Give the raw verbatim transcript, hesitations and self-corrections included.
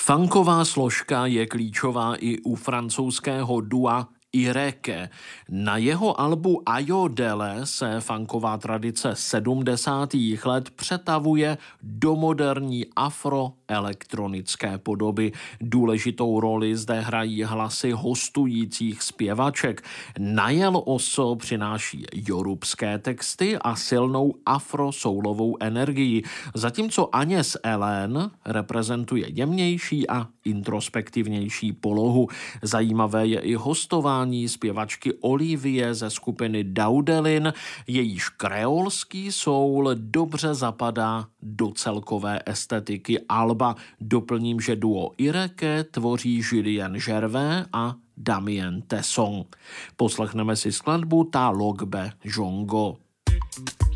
Funková složka je klíčová i u francouzského dua Ireke. Na jeho albu Ayodele se funková tradice sedmdesátých let přetavuje do moderní afroelektronické podoby. Důležitou roli zde hrají hlasy hostujících zpěvaček. Najel Oso přináší jorubské texty a silnou afrosoulovou energii, zatímco Agnes Ellen reprezentuje jemnější a introspektivnější polohu. Zajímavé je i hostování zpěvačky Olivie ze skupiny Daudelin, jejíž kreolský soul dobře zapadá do celkové estetiky alba. Doplním, že duo Ireke tvoří Julien Gervais a Damien Tesson. Poslechneme si skladbu Ta Logbe Jongo.